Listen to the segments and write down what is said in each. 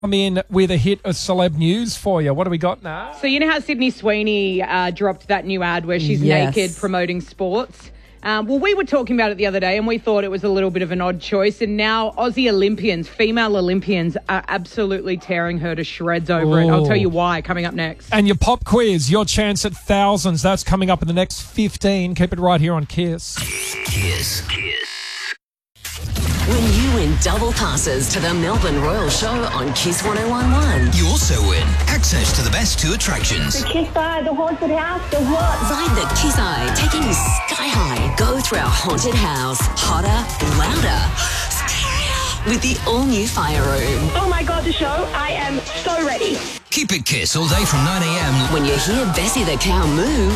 I'm in with a hit of celeb news for you. What do we got now? So you know how Sydney Sweeney dropped that new ad where she's naked promoting sports? Well, we were talking about it the other day and we thought it was a little bit of an odd choice. And now Aussie Olympians, female Olympians, are absolutely tearing her to shreds over it. I'll tell you why coming up next. And your pop quiz, your chance at thousands. That's coming up in the next 15. Keep it right here on Kiss. Kiss. When you win double passes to the Melbourne Royal Show on Kiss 101.1. You also win access to the best two attractions. The Kiss Eye, the haunted house, the what? Ride the Kiss Eye, taking you sky high. Go through our haunted house. Hotter, louder, scarier. With the all-new fire room. Oh my God, the show. I am so ready. Keep it Kiss all day from 9 a.m. When you hear Bessie the cow moo.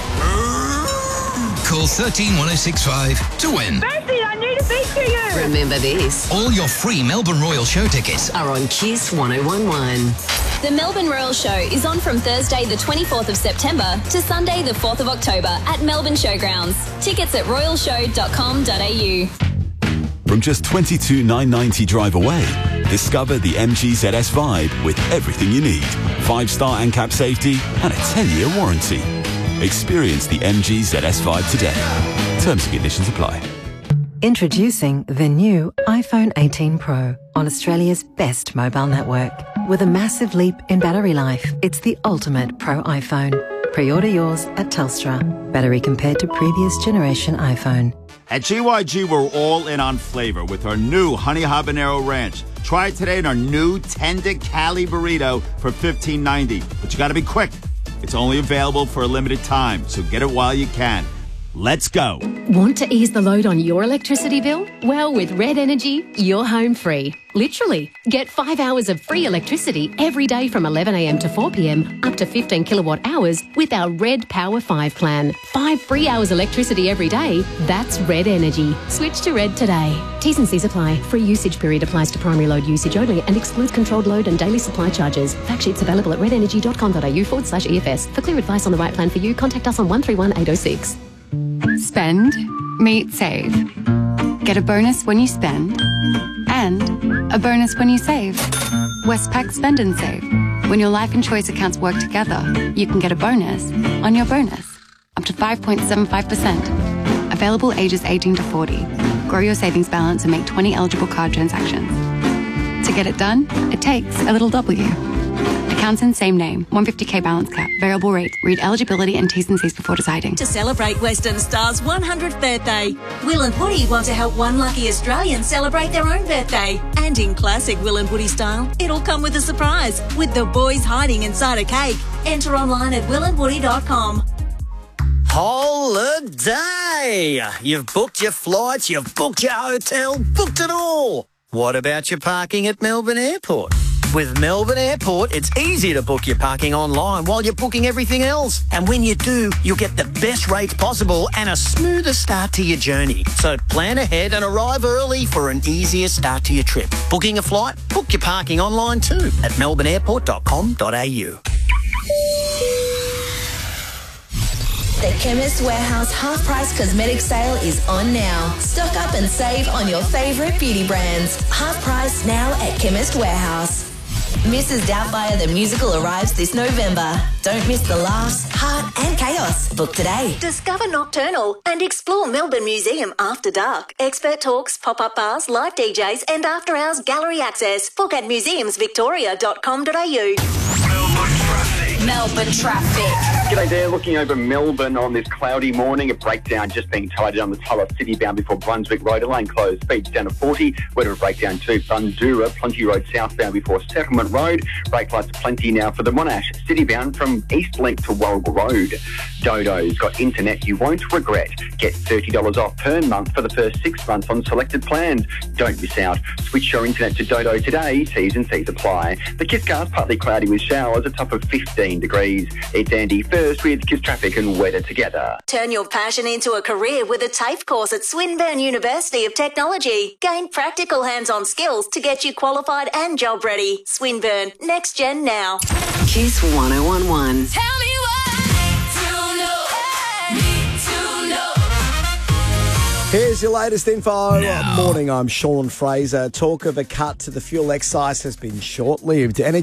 Call 131065 to win. Bessie, I need to speak to you. Remember this. All your free Melbourne Royal Show tickets are on Kiss 101.1. The Melbourne Royal Show is on from Thursday the 24th of September to Sunday the 4th of October at Melbourne Showgrounds. Tickets at royalshow.com.au. From just $22,990 drive away, discover the MG ZS Vibe with everything you need. 5-star ANCAP safety and a 10-year warranty. Experience the MG ZS Vibe today. Terms and conditions apply. Introducing the new iPhone 18 Pro on Australia's best mobile network. With a massive leap in battery life, it's the ultimate Pro iPhone. Pre-order yours at Telstra. Battery compared to previous generation iPhone. At GYG, we're all in on flavor with our new Honey Habanero Ranch. Try it today in our new Tender Cali Burrito for $15.90. But you got to be quick. It's only available for a limited time, so get it while you can. Let's go. Want to ease the load on your electricity bill? Well, with Red Energy, you're home free. Literally. Get 5 hours of free electricity every day from 11 a.m. to 4 p.m. up to 15 kilowatt hours with our Red Power 5 plan. 5 free hours electricity every day. That's Red Energy. Switch to Red today. T's and C's apply. Free usage period applies to primary load usage only and excludes controlled load and daily supply charges. Fact sheets available at redenergy.com.au/EFS. For clear advice on the right plan for you, contact us on 131 806. Spend, meet, save. Get a bonus when you spend and a bonus when you save. Westpac Spend and Save. When your life and choice accounts work together, you can get a bonus on your bonus. Up to 5.75%. Available ages 18 to 40. Grow your savings balance and make 20 eligible card transactions. To get it done, it takes a little W. Accounts in same name. 150k balance cap. Variable rate. Read eligibility and T's and C's before deciding. To celebrate Western Star's 100th birthday, Will and Woody want to help one lucky Australian celebrate their own birthday. And in classic Will and Woody style, it'll come with a surprise, with the boys hiding inside a cake. Enter online at willandwoody.com. Holiday! You've booked your flights, you've booked your hotel, booked it all. What about your parking at Melbourne Airport? With Melbourne Airport, it's easy to book your parking online while you're booking everything else. And when you do, you'll get the best rates possible and a smoother start to your journey. So plan ahead and arrive early for an easier start to your trip. Booking a flight? Book your parking online too at melbourneairport.com.au. The Chemist Warehouse half-price cosmetic sale is on now. Stock up and save on your favourite beauty brands. Half price now at Chemist Warehouse. Mrs. Doubtfire the musical arrives this November. Don't miss the laughs, heart and chaos. Book today. Discover Nocturnal and explore Melbourne Museum after dark. Expert talks, pop-up bars, live DJs and after-hours gallery access. Book at museumsvictoria.com.au. Melbourne traffic. G'day there, looking over Melbourne on this cloudy morning. A breakdown just being tidied on the Tulla City bound before Brunswick Road. A lane closed, speeds down to 40. Weather a breakdown to Bundoora, Plenty Road southbound before Settlement Road. Brake lights plenty now for the Monash City bound from East Link to Warragul Road. Dodo's got internet you won't regret. Get $30 off per month for the first 6 months on selected plans. Don't miss out. Switch your internet to Dodo today. T's and C's apply. The Kiss Cars partly cloudy with showers, a top of 15 degrees. It's Andy first with Kiss Traffic and weather together. Turn your passion into a career with a TAFE course at Swinburne University of Technology. Gain practical hands-on skills to get you qualified and job ready. Swinburne, next gen now. Kiss 101.1. Tell me why. To know, need to know. Here's your latest info. Morning, I'm Sean Fraser. Talk of a cut to the fuel excise has been short-lived.